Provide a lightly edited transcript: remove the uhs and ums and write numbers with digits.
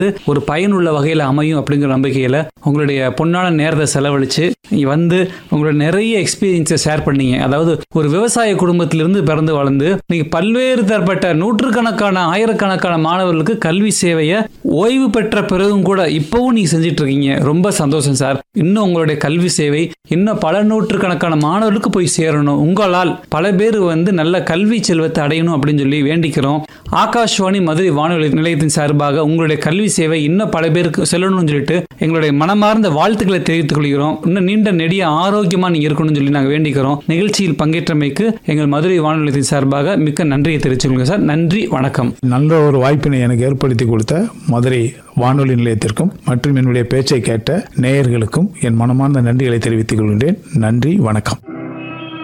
ஒரு பயனுள்ள வகையில் அமையும் அப்படிங்கிற நம்பிக்கையில் உங்களுடைய பொன்னான நேரத்தை செலவழித்து வந்து உங்களோட நிறைய எக்ஸ்பீரியன்ஸை ஷேர் பண்ணீங்க. அதாவது ஒரு விவசாய குடும்பத்திலிருந்து பிறந்து வளர்ந்து நீங்கள் பல்வேறு தரப்பட்ட நூற்றுக்கணக்கான ஆயிரக்கணக்கான மாணவர்களுக்கு கல்வி சேவையை ஓய்வு பெற்ற பிறகும் கூட இப்பவும் நீங்கள் செஞ்சுட்டு இருக்கீங்க. ரொம்ப சந்தோஷம் சார். இன்னும் உங்களுடைய கல்வி சேவை இன்னும் பல நூற்றுக்கணக்கான மாணவர்களுக்கு போய் சேரணும். உங்களால் பல பேர் வந்து நல்ல கல்வி செல்வத்தை அடையணும் அப்படின்னு சொல்லி வேண்டிக்கிறோம். ஆகாஷ்வாணி மதுரை வானொலி நிலையத்தின் சார்பாக உங்களுடைய கல்வி சேவை இன்னும் பல பேருக்கு செல்லணும்னு சொல்லிட்டு எங்களுடைய மனமார்ந்த வாழ்த்துக்களை தெரிவித்துக் கொள்கிறோம். இன்னும் நீண்ட நெடிய ஆரோக்கியமா நீங்க இருக்கணும்னு சொல்லி நாங்கள் வேண்டிக்கிறோம். நிகழ்ச்சியில் பங்கேற்றமைக்கு எங்கள் மதுரை வானொலி நிலையத்தின் சார்பாக மிக்க நன்றியை தெரிவிச்சுக்கோங்க சார். நன்றி, வணக்கம். நல்ல ஒரு வாய்ப்பினை எனக்கு ஏற்படுத்தி கொடுத்த மதுரை வானொலி நிலையத்திற்கும் மற்றும் என்னுடைய பேச்சை கேட்ட நேயர்களுக்கும் என் மனமார்ந்த நன்றிகளை தெரிவித்துக் கொள்கின்றேன். நன்றி, வணக்கம்.